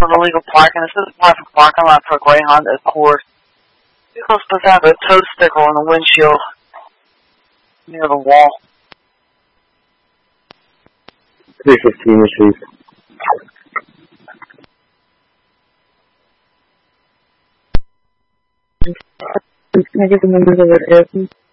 for illegal parking. This is a private parking lot for a Greyhound, of course. Vehicle's supposed to have a tow sticker on the windshield near the wall. 315 received. Can I get the numbers of the air, please?